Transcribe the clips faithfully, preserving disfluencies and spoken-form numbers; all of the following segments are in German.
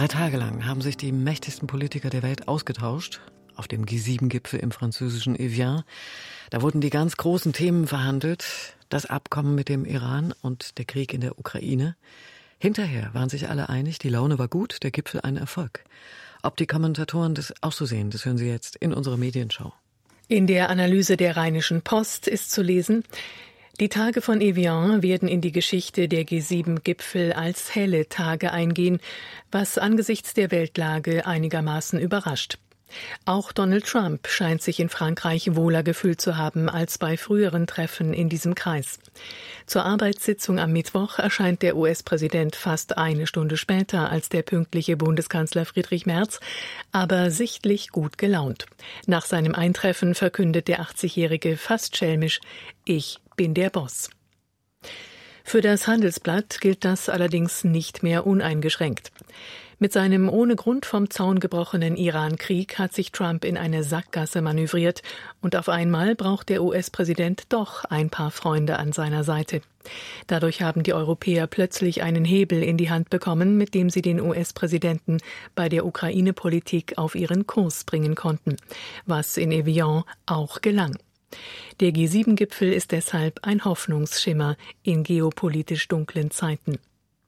Drei Tage lang haben sich die mächtigsten Politiker der Welt ausgetauscht auf dem G sieben Gipfel im französischen Evian. Da wurden die ganz großen Themen verhandelt, das Abkommen mit dem Iran und der Krieg in der Ukraine. Hinterher waren sich alle einig, die Laune war gut, der Gipfel ein Erfolg. Ob die Kommentatoren das auch so sehen, das hören Sie jetzt in unserer Medienschau. In der Analyse der Rheinischen Post ist zu lesen: Die Tage von Evian werden in die Geschichte der G sieben Gipfel als helle Tage eingehen, was angesichts der Weltlage einigermaßen überrascht. Auch Donald Trump scheint sich in Frankreich wohler gefühlt zu haben als bei früheren Treffen in diesem Kreis. Zur Arbeitssitzung am Mittwoch erscheint der U S-Präsident fast eine Stunde später als der pünktliche Bundeskanzler Friedrich Merz, aber sichtlich gut gelaunt. Nach seinem Eintreffen verkündet der achtzigjährige fast schelmisch: Ich bin der Boss. Für das Handelsblatt gilt das allerdings nicht mehr uneingeschränkt. Mit seinem ohne Grund vom Zaun gebrochenen Iran-Krieg hat sich Trump in eine Sackgasse manövriert und auf einmal braucht der U S-Präsident doch ein paar Freunde an seiner Seite. Dadurch haben die Europäer plötzlich einen Hebel in die Hand bekommen, mit dem sie den U S-Präsidenten bei der Ukraine-Politik auf ihren Kurs bringen konnten, was in Evian auch gelang. Der G sieben Gipfel ist deshalb ein Hoffnungsschimmer in geopolitisch dunklen Zeiten.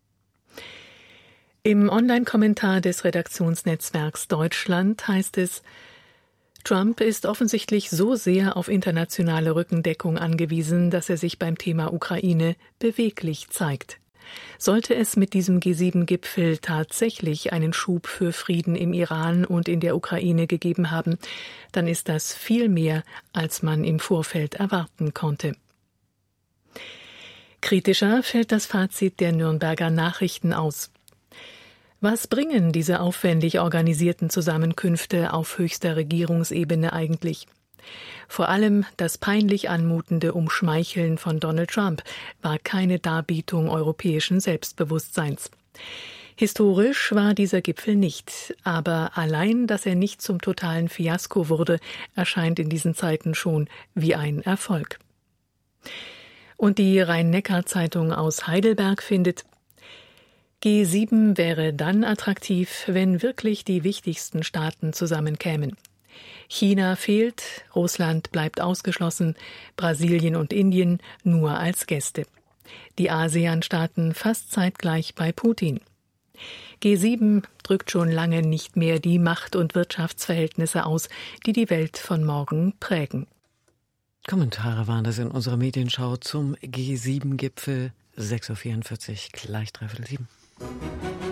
Im Online-Kommentar des Redaktionsnetzwerks Deutschland heißt es: Trump ist offensichtlich so sehr auf internationale Rückendeckung angewiesen, dass er sich beim Thema Ukraine beweglich zeigt. Sollte es mit diesem G sieben Gipfel tatsächlich einen Schub für Frieden im Iran und in der Ukraine gegeben haben, dann ist das viel mehr, als man im Vorfeld erwarten konnte. Kritischer fällt das Fazit der Nürnberger Nachrichten aus. Was bringen diese aufwendig organisierten Zusammenkünfte auf höchster Regierungsebene eigentlich? Vor allem das peinlich anmutende Umschmeicheln von Donald Trump war keine Darbietung europäischen Selbstbewusstseins. Historisch war dieser Gipfel nicht, aber allein, dass er nicht zum totalen Fiasko wurde, erscheint in diesen Zeiten schon wie ein Erfolg. Und die Rhein-Neckar-Zeitung aus Heidelberg findet: G sieben wäre dann attraktiv, wenn wirklich die wichtigsten Staaten zusammenkämen. China fehlt, Russland bleibt ausgeschlossen, Brasilien und Indien nur als Gäste. Die ASEAN-Staaten fast zeitgleich bei Putin. G sieben drückt schon lange nicht mehr die Macht- und Wirtschaftsverhältnisse aus, die die Welt von morgen prägen. Kommentare waren das in unserer Medienschau zum G sieben Gipfel. sechs Uhr vierundvierzig, gleich dreiviertel sieben.